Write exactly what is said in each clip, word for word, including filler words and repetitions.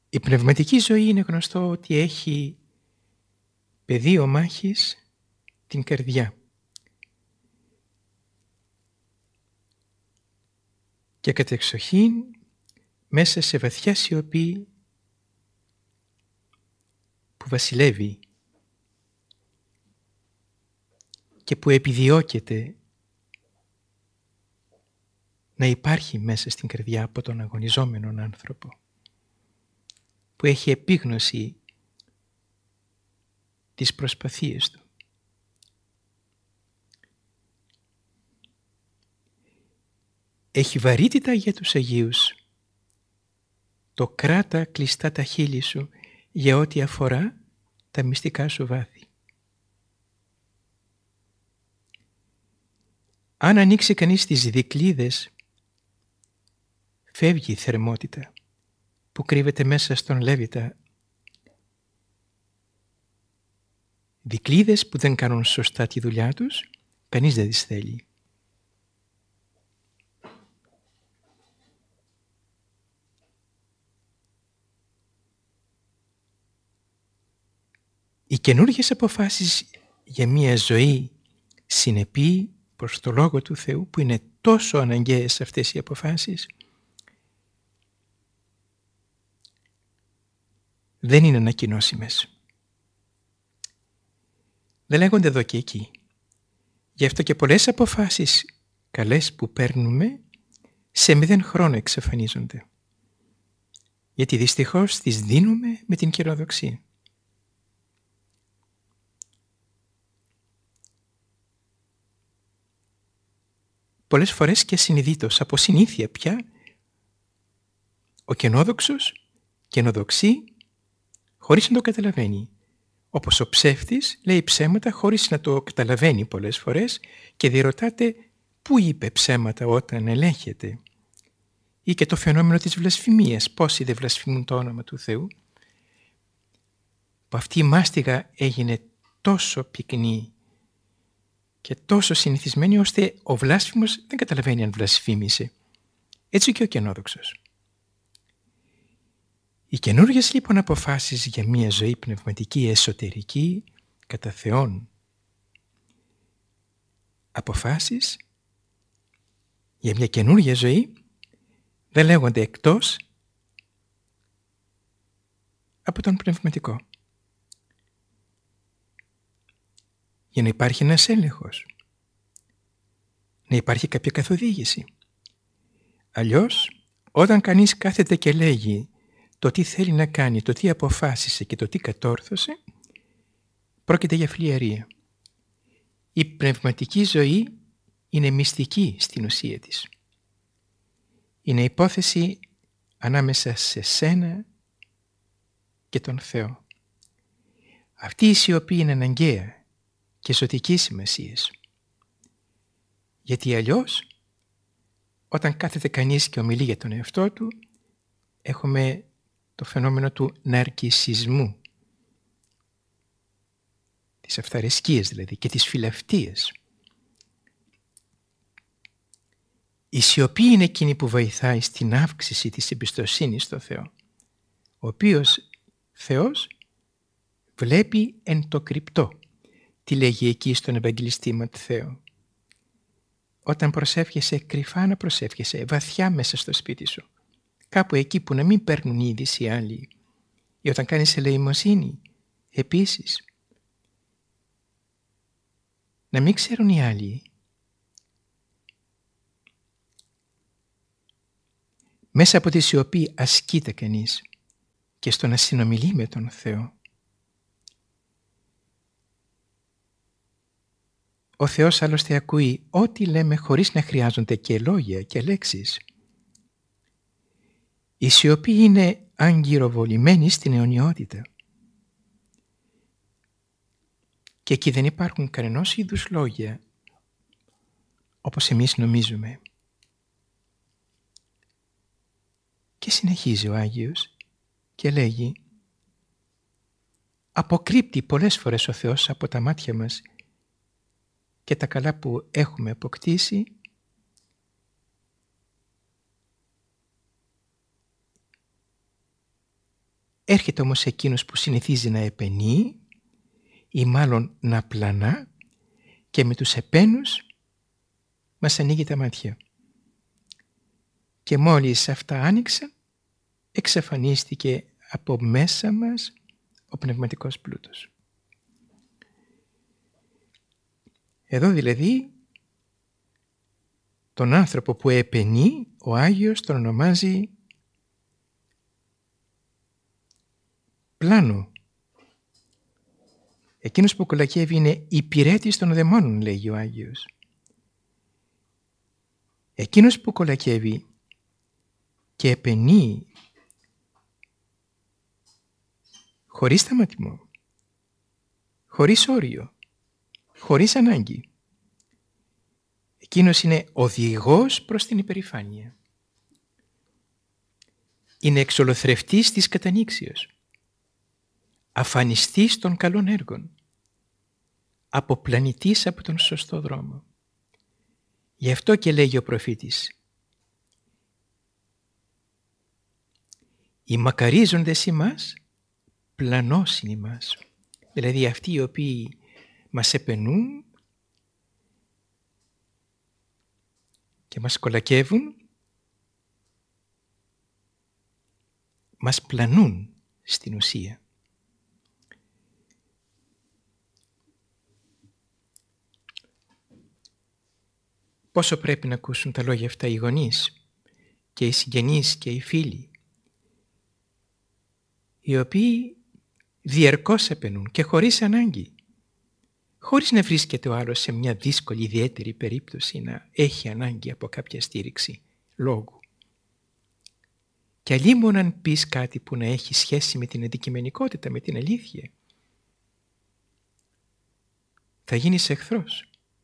Η πνευματική ζωή είναι γνωστό ότι έχει πεδίο μάχης την καρδιά. Και κατεξοχήν μέσα σε βαθιά σιωπή που βασιλεύει και που επιδιώκεται να υπάρχει μέσα στην καρδιά από τον αγωνιζόμενον άνθρωπο, που έχει επίγνωση τις προσπαθίες του. Έχει βαρύτητα για τους Αγίους. Το κράτα κλειστά τα χείλη σου για ό,τι αφορά τα μυστικά σου βάθη. Αν ανοίξει κανείς τις δικλείδες, φεύγει η θερμότητα που κρύβεται μέσα στον Λέβητα. Δικλείδες που δεν κάνουν σωστά τη δουλειά τους, κανείς δεν τις θέλει. Οι καινούργιες αποφάσεις για μια ζωή συνεπή προς το Λόγο του Θεού, που είναι τόσο αναγκαίες αυτές οι αποφάσεις, δεν είναι ανακοινώσιμες. Δεν λέγονται εδώ και εκεί. Γι' αυτό και πολλές αποφάσεις καλές που παίρνουμε σε μηδέν χρόνο εξαφανίζονται. Γιατί δυστυχώς τις δίνουμε με την καιροδοξία. Πολλές φορές και συνειδήτως, από συνήθεια πια, ο καινόδοξος καινοδοξεί χωρίς να το καταλαβαίνει. Όπως ο ψεύτης λέει ψέματα χωρίς να το καταλαβαίνει πολλές φορές και διερωτάται πού είπε ψέματα όταν ελέγχεται. Ή και το φαινόμενο της βλασφημίας, πόσοι δεν βλασφημούν το όνομα του Θεού. Που αυτή η μάστιγα έγινε τόσο πυκνή και τόσο συνηθισμένη ώστε ο βλάσφημος δεν καταλαβαίνει αν βλασφήμισε. Έτσι και ο καινόδοξος. Οι καινούργιες λοιπόν αποφάσεις για μια ζωή πνευματική εσωτερική κατά Θεόν, αποφάσεις για μια καινούργια ζωή, δεν λέγονται εκτός από τον πνευματικό. Για να υπάρχει ένας έλεγχος, να υπάρχει κάποια καθοδήγηση. Αλλιώς, όταν κανείς κάθεται και λέγει το τι θέλει να κάνει, το τι αποφάσισε και το τι κατόρθωσε, πρόκειται για φλιαρία. Η πνευματική ζωή είναι μυστική στην ουσία της. Είναι υπόθεση ανάμεσα σε σένα και τον Θεό. Αυτή η σιωπή είναι αναγκαία και ζωτική σημασίας. Γιατί αλλιώς, όταν κάθεται κανείς και ομιλεί για τον εαυτό του, έχουμε το φαινόμενο του ναρκισσισμού, της αυθαρεσκίας δηλαδή και της φιλαυτίας. Η σιωπή είναι εκείνη που βοηθάει στην αύξηση της εμπιστοσύνης στο Θεό, ο οποίος Θεός βλέπει εν το κρυπτό. Τι λέγει εκεί στον Ευαγγελιστή Ματθαίο? Όταν προσεύχεσαι κρυφά, να προσεύχεσαι βαθιά μέσα στο σπίτι σου. Κάπου εκεί που να μην παίρνουν είδηση οι άλλοι. Ή όταν κάνεις ελεημοσύνη, επίσης. Να μην ξέρουν οι άλλοι. Μέσα από τη σιωπή ασκείται κανείς και στο να συνομιλεί με τον Θεό. Ο Θεός άλλωστε ακούει ό,τι λέμε χωρίς να χρειάζονται και λόγια και λέξεις. Η σιωπή είναι αγκυροβολημένη στην αιωνιότητα. Και εκεί δεν υπάρχουν κανενός είδους λόγια, όπως εμείς νομίζουμε. Και συνεχίζει ο Άγιος και λέγει, αποκρύπτει πολλές φορές ο Θεός από τα μάτια μας και τα καλά που έχουμε αποκτήσει, Έρχεται όμως εκείνος που συνηθίζει να επενεί ή μάλλον να πλανά και με τους επένους μας ανοίγει τα μάτια. Και μόλις αυτά άνοιξαν, εξαφανίστηκε από μέσα μας ο πνευματικός πλούτος. Εδώ δηλαδή τον άνθρωπο που επενεί, ο Άγιος τον ονομάζει πλάνο. Εκείνος που κολακεύει είναι υπηρέτης των δαιμόνων, λέγει ο Άγιος. Εκείνος που κολακεύει και επενεί χωρίς σταματημό, χωρίς όριο, χωρίς ανάγκη, εκείνος είναι οδηγός προς την υπερηφάνεια. Είναι εξολοθρευτής της κατανήξεως, αφανιστής των καλών έργων, αποπλανητής από τον σωστό δρόμο. Γι' αυτό και λέγει ο προφήτης, οι μακαρίζοντες ημάς, πλανός είναι ημάς. Δηλαδή αυτοί οι οποίοι μας επενούν και μας κολακεύουν, μας πλανούν στην ουσία. Πόσο πρέπει να ακούσουν τα λόγια αυτά οι γονείς και οι συγγενείς και οι φίλοι, οι οποίοι διαρκώς επενούν και χωρίς ανάγκη, χωρίς να βρίσκεται ο άλλος σε μια δύσκολη ιδιαίτερη περίπτωση να έχει ανάγκη από κάποια στήριξη λόγου. Και αλλήμον αν πεις κάτι που να έχει σχέση με την αντικειμενικότητα, με την αλήθεια, θα γίνεις εχθρός.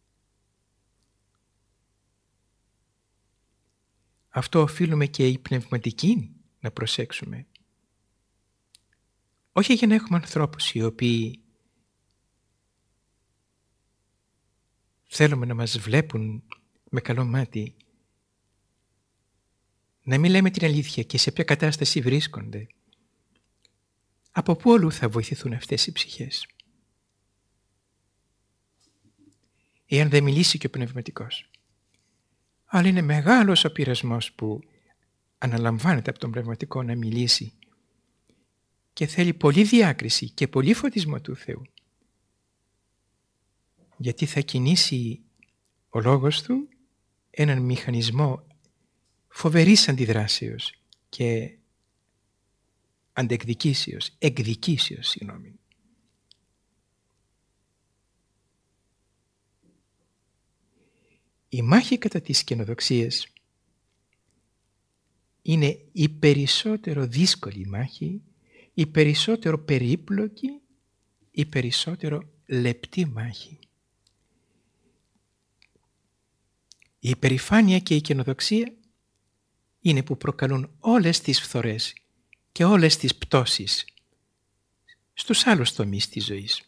Αυτό οφείλουμε και οι πνευματικοί να προσέξουμε. Όχι για να έχουμε ανθρώπους οι οποίοι θέλουμε να μας βλέπουν με καλό μάτι, να μην λέμε την αλήθεια και σε ποια κατάσταση βρίσκονται. Από πού όλου θα βοηθηθούν αυτές οι ψυχές, εάν δεν μιλήσει και ο πνευματικός. Αλλά είναι μεγάλος ο πειρασμός που αναλαμβάνεται από τον πνευματικό να μιλήσει και θέλει πολλή διάκριση και πολύ φωτισμό του Θεού. Γιατί θα κινήσει ο λόγος του έναν μηχανισμό φοβερής αντιδράσεως και αντεκδικήσεως, εκδικήσεως, συγγνώμη. Η μάχη κατά της καινοδοξίας είναι η περισσότερο δύσκολη μάχη, η περισσότερο περίπλοκη, η περισσότερο λεπτή μάχη. Η υπερηφάνεια και η καινοδοξία είναι που προκαλούν όλες τις φθορές και όλες τις πτώσεις στους άλλους τομείς της ζωής.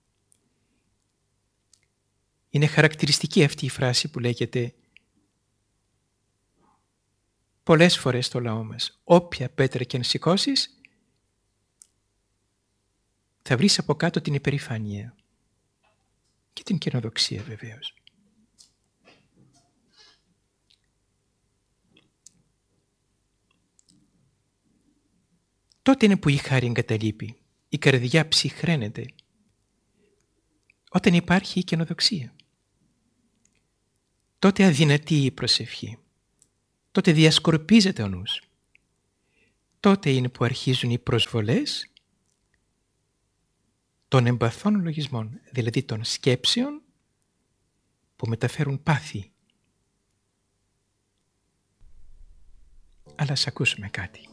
Είναι χαρακτηριστική αυτή η φράση που λέγεται πολλές φορές στο λαό μας. Όποια πέτρα και αν σηκώσεις, θα βρεις από κάτω την υπερηφάνεια και την καινοδοξία βεβαίως. Τότε είναι που η χάρη εγκαταλείπει, η καρδιά ψυχραίνεται, όταν υπάρχει η καινοδοξία. Τότε αδυνατεί η προσευχή, τότε διασκορπίζεται ο νους. Τότε είναι που αρχίζουν οι προσβολές των εμπαθών λογισμών, δηλαδή των σκέψεων που μεταφέρουν πάθη. Αλλά ας ακούσουμε κάτι.